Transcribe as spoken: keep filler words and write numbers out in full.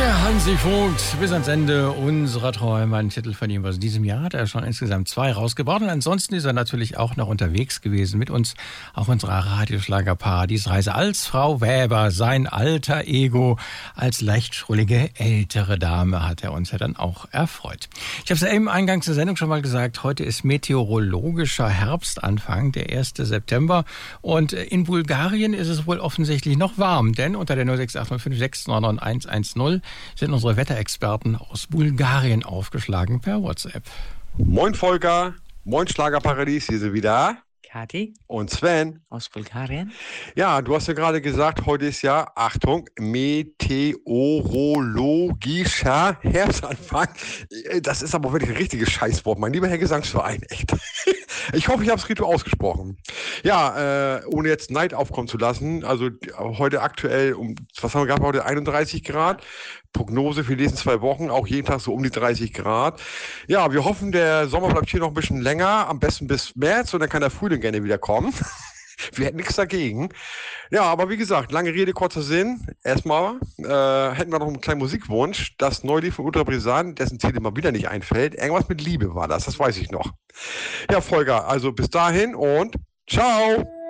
Der Hansi Vogt bis ans Ende unserer Träume. Ein Titel von ihm aus diesem Jahr hat er schon insgesamt zwei rausgebracht. Und ansonsten ist er natürlich auch noch unterwegs gewesen mit uns auf unserer Radioschlager-Paradies-Reise als Frau Weber. Sein alter Ego als leicht schrullige ältere Dame hat er uns ja dann auch erfreut. Ich habe es ja eben eingangs der Sendung schon mal gesagt, heute ist meteorologischer Herbstanfang, der erste September. Und in Bulgarien ist es wohl offensichtlich noch warm, denn unter der null sechs acht null fünf sechs neun neun eins eins null sind unsere Wetterexperten aus Bulgarien aufgeschlagen per WhatsApp. Moin Volker, moin Schlagerparadies, hier sind wieder Kathi und Sven aus Bulgarien. Ja, du hast ja gerade gesagt, heute ist ja, Achtung, meteorologischer Herbstanfang. Das ist aber wirklich ein richtiges Scheißwort, mein lieber Herr Gesangsverein, echt. Ich hoffe, ich habe es richtig ausgesprochen. Ja, äh, ohne jetzt Neid aufkommen zu lassen, also heute aktuell, um, was haben wir gehabt, heute einunddreißig Grad. Prognose für die nächsten zwei Wochen, auch jeden Tag so um die dreißig Grad. Ja, wir hoffen, der Sommer bleibt hier noch ein bisschen länger, am besten bis März, und dann kann der Frühling gerne wieder kommen. Wir hätten nichts dagegen. Ja, aber wie gesagt, lange Rede, kurzer Sinn. Erstmal äh, hätten wir noch einen kleinen Musikwunsch. Das neue Lied von Ultra Brisant, dessen Titel immer wieder nicht einfällt. Irgendwas mit Liebe war das, das weiß ich noch. Ja, Volker, also bis dahin und ciao!